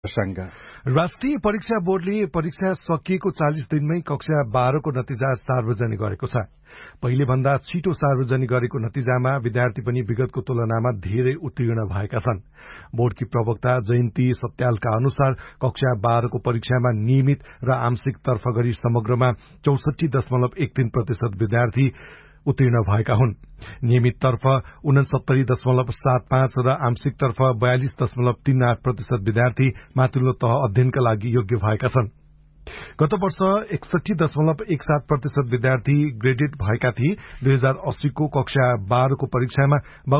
प्रसंग। राष्ट्रिय परीक्षा बोर्डले परीक्षा सकिएको 40 दिनमै कक्षा 12 को नतिजा सार्वजनिक गरेको छ। पहिले भन्दा छिटो सार्वजनिक गरेको नतिजामा विद्यार्थी पनि विगतको तुलनामा धेरै उत्तीर्ण भएका छन्। बोर्डकी प्रवक्ता जयन्ती सत्यालका अनुसार कक्षा 12 को परीक्षामा नियमित र आंशिक तर्फ गरी समग्रमा 64.13% विद्यार्थी उत्तीर्ण भएका हुन्। नियमित तर्फ 69.75 र आंशिक तर्फ 42.38% विद्यार्थी माथिल्लो तह अध्ययनका लागि योग्य भएका छन्। गत वर्ष 61.17% विद्यार्थी ग्रेडेड भएका थिए। 2080 को कक्षा 12 को परीक्षामा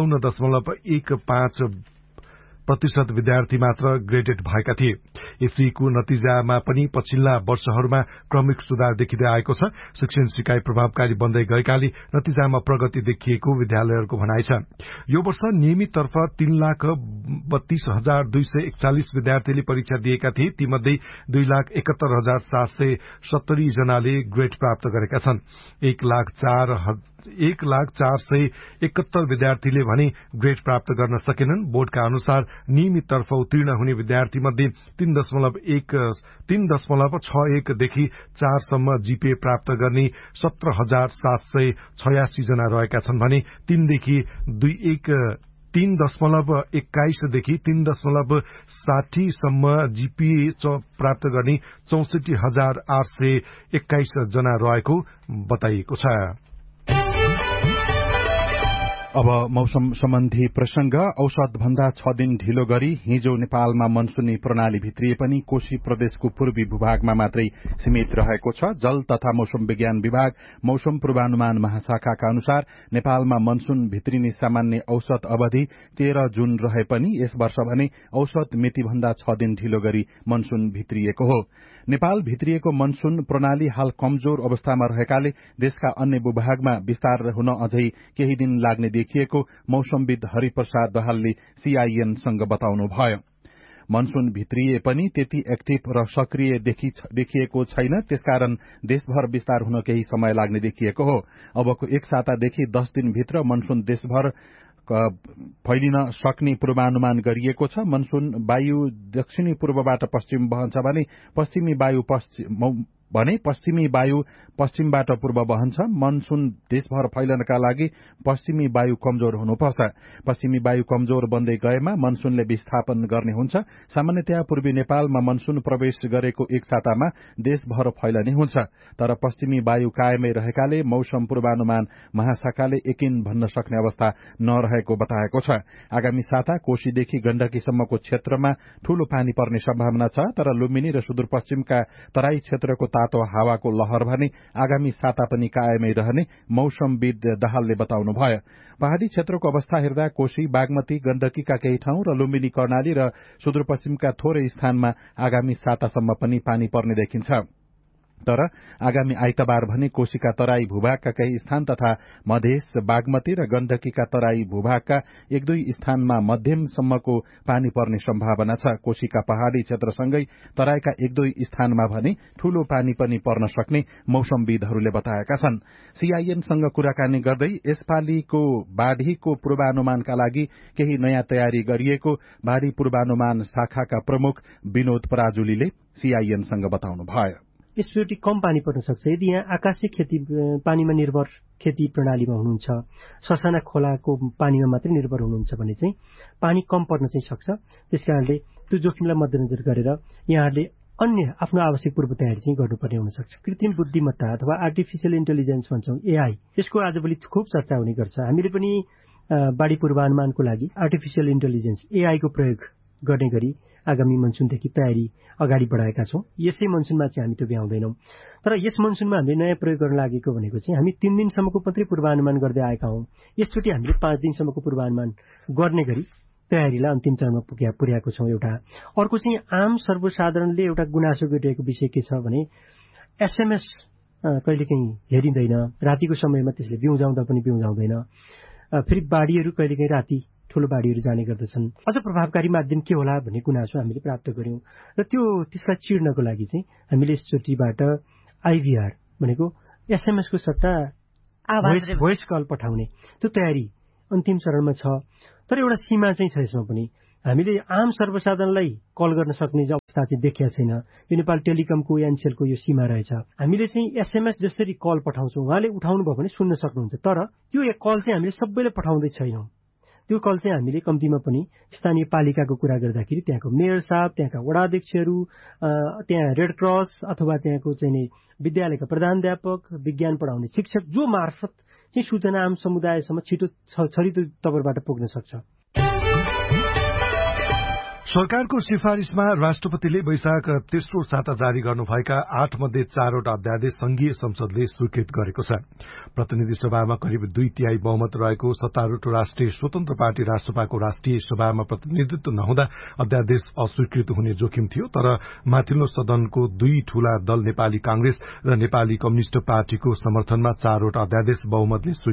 52.15% विद्यार्थी मात्र ग्रेडेड भएका थिए। एसईको नतिजामा पनि पछिल्ला वर्षहरूमा क्रमिक सुधार देखिँदै आएको छ। शिक्षण सिकाइ प्रभावकारी बन्दै गएकाले नतिजामा प्रगति देखिएको विद्यालयहरूको भनाइ छ। यो वर्ष नियमित तर्फ 3,32,241 विद्यार्थीले परीक्षा दिएका थिए। तीमध्ये 2,71,770 जनाले ग्रेड प्राप्त गरेका छन्। 1,04,71 विद्यार्थीले भने ग्रेड प्राप्त गर्न सकेनन्। बोर्डका अनुसार नियमित तर्फ उत्तीर्ण हुने विद्यार्थी मध्ये 3.61 देखि 4 सम्म जीपीए प्राप्त गर्ने 17,786 जना रहेका छन् भने 3.21 देखि 3.60 सम्म जीपीए प्राप्त गर्ने 64,821 जना रहेको बताइएको छ। अब मौसम सम्बन्धी प्रसंग। औसत भन्दा 6 दिन ढिलो गरी हिजो नेपालमा मनसुनी प्रणाली भित्रिए पनि कोशी प्रदेशको पूर्वी भूभागमा मात्रै सीमित रहेको छ। जल तथा मौसम विज्ञान विभाग मौसम पूर्वानुमान महाशाखाका अनुसार नेपालमा मनसुन भित्रिने सामान्य औसत अवधि 13 जुन रहे पनि यस वर्ष भने औसत मिति भन्दा 6 दिन ढिलो गरी मनसुन भित्रिएको हो। नेपाल भित्रिएको मनसुन प्रणाली हाल कमजोर अवस्थामा रहेकाले देशका अन्य भूभागमा विस्तार हुन अझै केही दिन लाग्ने देखिएको मौसमविद हरिप्रसाद दाहालले सीआईएनसँग बताउनुभयो। मनसुन भित्रिए पनि त्यति एक्टिभ र सक्रिय देखिएको छैन। त्यसकारण देशभर विस्तार हुन केही समय लाग्ने देखिएको हो। अबको एक सातादेखि 10 दिनभित्र मनसुन देशभर फैलिन सक्ने पूर्वानुमान गरिएको छ। मनसुन वायु दक्षिणी पूर्वबाट पश्चिम बहन्छ भने पश्चिमी वायु पश्चिमबाट पूर्व बहन्छ। मनसुन देशभर फैलनका लागि पश्चिमी वायु कमजोर हुनुपर्छ। पश्चिमी वायु कमजोर बन्दै गएमा मनसुनले विस्थापन गर्ने हुन्छ। सामान्यतया पूर्वी नेपालमा मनसुन प्रवेश गरेको एक सातामा देशभर फैलने हुन्छ। तर पश्चिमी वायु कायमै रहेकाले मौसम पूर्वानुमान महाशाखाले यकिन भन्न सक्ने अवस्था नरहेको बताएको छ। आगामी साता कोशीदेखि गण्डकीसम्मको क्षेत्रमा ठूलो पानी पर्ने सम्भावना छ। तर लुम्बिनी र सुदूरपश्चिमका तराई क्षेत्रको तातो हावाको लहर भने आगामी साता पनि कायमै रहने मौसमविद दाहालले बताउनुभयो। पहाड़ी क्षेत्रको अवस्था हेर्दा कोशी, बागमती, गण्डकीका केही ठाउँ र लुम्बिनी, कर्णाली र सुदूरपश्चिमका थोरै स्थानमा आगामी सातासम्म पनि पानी पर्ने देखिन्छ। तर आगामी आइतबार भने कोशीका तराई भूभागका केही स्थान तथा मधेस, बागमती र गण्डकीका तराई भूभागका 1-2 स्थानमा मध्यमसम्मको पानी पर्ने सम्भावना छ। कोशीका पहाड़ी क्षेत्रसँगै तराईका 1-2 स्थानमा भने ठूलो पानी पनि पर्न सक्ने मौसमविदहरूले बताएका छन्। सीआईएनसँग कुराकानी गर्दै यसपालिको बाढ़ीको पूर्वानुमानका लागि केही नयाँ तयारी गरिएको बाढ़ी पूर्वानुमान शाखाका प्रमुख विनोद पराजुलीले सीआईएनसँग बताउनुभयो। यसचोटि कम पानी पर्न सक्छ। यदि यहाँ आकाशीय खेती पानीमा निर्भर खेती प्रणालीमा हुनुहुन्छ, ससाना खोलाको पानीमा मात्रै निर्भर हुनुहुन्छ भने चाहिँ पानी कम पर्न चाहिँ सक्छ। त्यसकारणले त्यो जोखिमलाई मध्यनजर गरेर यहाँहरूले अन्य आफ्नो आवश्यक पूर्व तयारी चाहिँ गर्नुपर्ने हुन सक्छ। कृत्रिम बुद्धिमत्ता अथवा आर्टिफिशियल इन्टेलिजेन्स भन्छौं, एआई, यसको आजभोलि खूब चर्चा हुने गर्छ। हामीले पनि बाढ़ी पूर्वानुमानको लागि आर्टिफिशियल इन्टेलिजेन्स एआईको प्रयोग गर्ने गरी आगामी मनसुनदेखि तयारी अगाडि बढाएका छौं। यसै मनसुनमा चाहिँ हामी त्यो भ्याउँदैनौं। तर यस मनसुनमा हामीले नयाँ प्रयोग गर्न लागेको भनेको चाहिँ हामी 3 दिनसम्मको मात्रै पूर्वानुमान गर्दै आएका हौं। यसचोटि हामीले 5 दिनसम्मको पूर्वानुमान गर्ने गरी तयारीलाई अन्तिम चरणमा पुर्याएको छौं। एउटा अर्को चाहिँ आम सर्वसाधारणले एउटा गुनासो गरिरहेको विषय के छ भने एसएमएस कहिलेकाहीँ हेरिँदैन, रातिको समयमा त्यसले बिउजाउँदा पनि बिउजाउँदैन। फेरि बाढीहरू कहिलेकाहीँ राति ठूलो बाढीहरू जाने गर्दछन्। अझ प्रभावकारी माध्यम के होला भन्ने गुनासो हामीले प्राप्त गर्यौं र त्यसलाई चिर्नको लागि चाहिँ हामीले यसचोटिबाट आइभीआर भनेको एसएमएसको सट्टा भोइस कल पठाउने त्यो तयारी अन्तिम चरणमा छ। तर एउटा सीमा चाहिँ छ यसमा पनि। हामीले आम सर्वसाधारणलाई कल गर्न सक्ने अवस्था चाहिँ देखिया छैन। यो नेपाल टेलिकमको एनसेलको यो सीमा रहेछ। हामीले चाहिँ एसएमएस जसरी कल पठाउँछौँ, उहाँले उठाउनु भयो भने सुन्न सक्नुहुन्छ, तर त्यो कल चाहिँ हामीले सबैले पठाउँदै छैनौँ। त्यो कल चाहिँ हामीले कम्तीमा पनि स्थानीय पालिकाको कुरा गर्दाखेरि त्यहाँको मेयर साहब, त्यहाँका वडाध्यक्षहरू, त्यहाँ रेड क्रस अथवा त्यहाँको चाहिँ विद्यालयका प्रधानाध्यापक, विज्ञान पढाउने शिक्षक, जो मार्फत चाहिँ सूचना आम समुदायसम्म छिटो छरितो तवरबाट पुग्न सक्छ। सरकारको सिफारिशमा राष्ट्रपतिले वैशाख तेस्रो साता जारी गर्नुभएका 8 मध्ये 4वटा अध्यादेश संघीय संसदले स्वीकृत गरेको छ। प्रतिनिधि सभामा करिब 2/3 बहुमत रहेको सत्तारूढ़ राष्ट्रिय स्वतन्त्र पार्टी राष्ट्रपाको राष्ट्रिय सभामा प्रतिनिधित्व नहुँदा अध्यादेश अस्वीकृत हुने जोखिम थियो, तर माथिल्लो सदनको 2 ठूला दल नेपाली कांग्रेस र नेपाली कम्युनिष्ट पार्टीको समर्थनमा 4वटा अध्यादेश बहुमतले